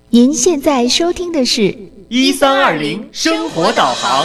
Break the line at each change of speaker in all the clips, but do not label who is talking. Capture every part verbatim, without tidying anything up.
您现在收听的是
一三二零生活导航。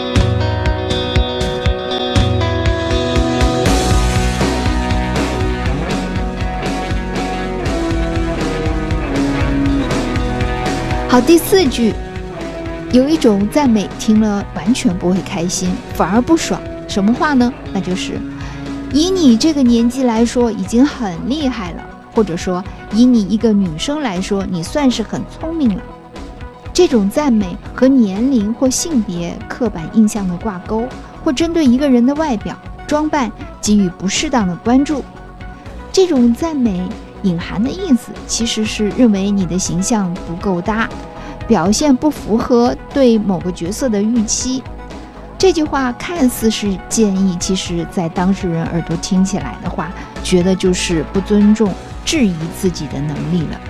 好，第四句，有一种赞美听了完全不会开心，反而不爽。什么话呢？那就是以你这个年纪来说已经很厉害了，或者说以你一个女生来说你算是很聪明了。这种赞美和年龄或性别刻板印象的挂钩，或针对一个人的外表装扮给予不适当的关注。这种赞美隐含的意思其实是认为你的形象不够搭，表现不符合对某个角色的预期。这句话看似是建议，其实在当事人耳朵听起来的话，觉得就是不尊重、质疑自己的能力了。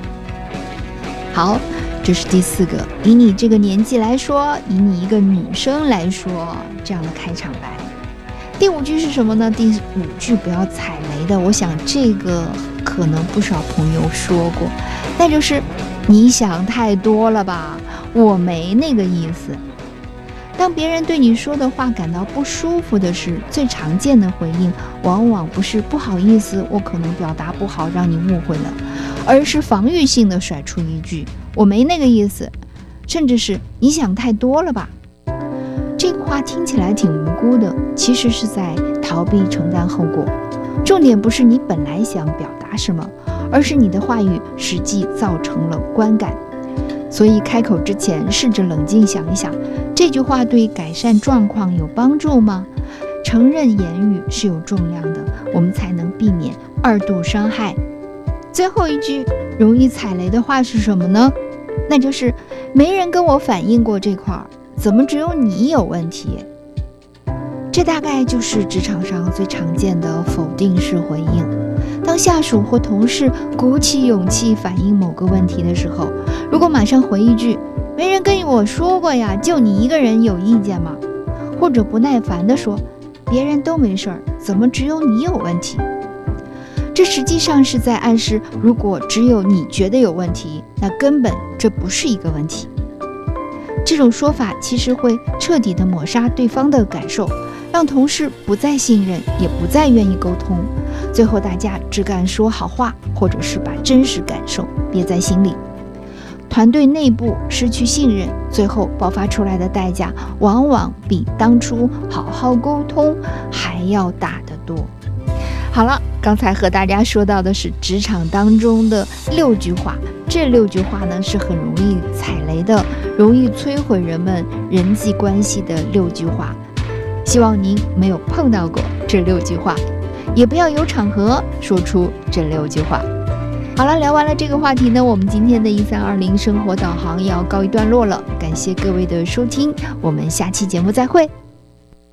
好，这是第四个，以你这个年纪来说，以你一个女生来说，这样的开场白。第五句是什么呢？第五句不要踩雷的，我想这个可能不少朋友说过，那就是你想太多了吧，我没那个意思。当别人对你说的话感到不舒服的是，最常见的回应往往不是不好意思，我可能表达不好让你误会了，而是防御性的甩出一句我没那个意思，甚至是你想太多了吧。这个话听起来挺无辜的，其实是在逃避承担后果。重点不是你本来想表达什么，而是你的话语实际造成了观感。所以开口之前试着冷静想一想，这句话对改善状况有帮助吗？承认言语是有重量的，我们才能避免二度伤害。最后一句容易踩雷的话是什么呢？那就是没人跟我反映过这块，怎么只有你有问题？这大概就是职场上最常见的否定式回应。当下属或同事鼓起勇气反映某个问题的时候，如果马上回一句没人跟我说过呀，就你一个人有意见吗？或者不耐烦地说别人都没事儿，怎么只有你有问题？这实际上是在暗示，如果只有你觉得有问题，那根本这不是一个问题。这种说法其实会彻底地抹杀对方的感受，让同事不再信任，也不再愿意沟通，最后大家只敢说好话，或者是把真实感受憋在心里。团队内部失去信任，最后爆发出来的代价往往比当初好好沟通还要大得多。好了，刚才和大家说到的是职场当中的六句话，这六句话呢是很容易踩雷的，容易摧毁人们人际关系的六句话。希望您没有碰到过这六句话，也不要有场合说出这六句话。好了，聊完了这个话题呢，我们今天的一三二零生活导航要告一段落了，感谢各位的收听，我们下期节目再会。